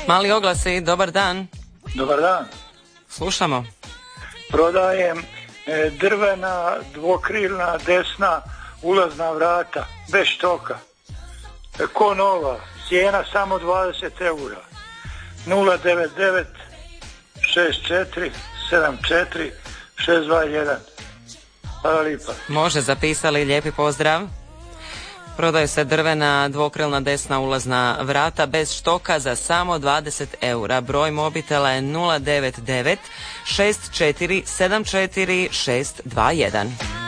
Mali oglasi, dobar dan. Dobar dan. Slušamo. Prodajem drvena dvokrilna desna ulazna vrata, bez štoka. Ko nova, cijena samo 20 eura. 099 64 74 621. Hvala lipa. Može, zapisali, lijepi pozdrav. Prodaju se drvena dvokrilna desna ulazna vrata bez štoka za samo 20 eura. Broj mobitela je 099 64 74 621.